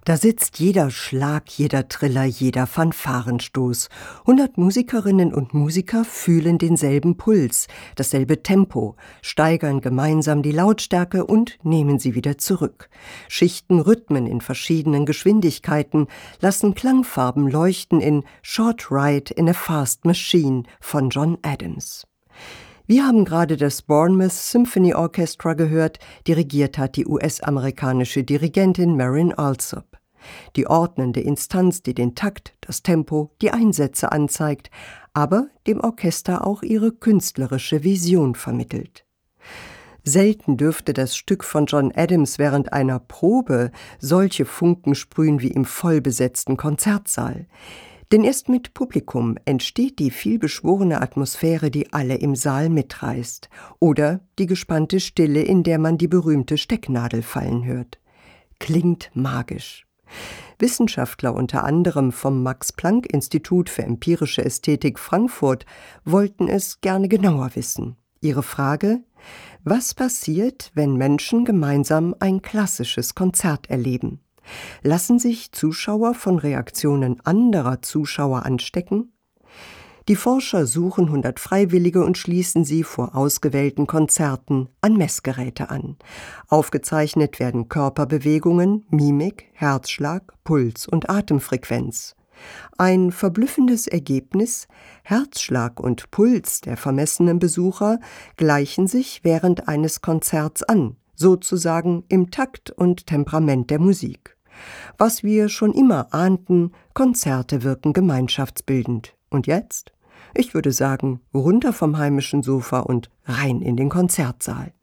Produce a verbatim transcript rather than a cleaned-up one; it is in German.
Da sitzt jeder Schlag, jeder Triller, jeder Fanfarenstoß. Hundert Musikerinnen und Musiker fühlen denselben Puls, dasselbe Tempo, steigern gemeinsam die Lautstärke und nehmen sie wieder zurück. Schichten Rhythmen in verschiedenen Geschwindigkeiten, lassen Klangfarben leuchten in Short Ride in a Fast Machine von John Adams. Wir haben gerade das Bournemouth Symphony Orchestra gehört, dirigiert hat die U S-amerikanische Dirigentin Marin Alsop. Die ordnende Instanz, die den Takt, das Tempo, die Einsätze anzeigt, aber dem Orchester auch ihre künstlerische Vision vermittelt. Selten dürfte das Stück von John Adams während einer Probe solche Funken sprühen wie im vollbesetzten Konzertsaal. Denn erst mit Publikum entsteht die vielbeschworene Atmosphäre, die alle im Saal mitreißt. Oder die gespannte Stille, in der man die berühmte Stecknadel fallen hört. Klingt magisch. Wissenschaftler unter anderem vom Max-Planck-Institut für empirische Ästhetik Frankfurt wollten es gerne genauer wissen. Ihre Frage: Was passiert, wenn Menschen gemeinsam ein klassisches Konzert erleben? Lassen sich Zuschauer von Reaktionen anderer Zuschauer anstecken? Die Forscher suchen hundert Freiwillige und schließen sie vor ausgewählten Konzerten an Messgeräte an. Aufgezeichnet werden Körperbewegungen, Mimik, Herzschlag, Puls und Atemfrequenz. Ein verblüffendes Ergebnis: Herzschlag und Puls der vermessenen Besucher gleichen sich während eines Konzerts an, sozusagen im Takt und Temperament der Musik. Was wir schon immer ahnten, Konzerte wirken gemeinschaftsbildend. Und jetzt? Ich würde sagen, runter vom heimischen Sofa und rein in den Konzertsaal.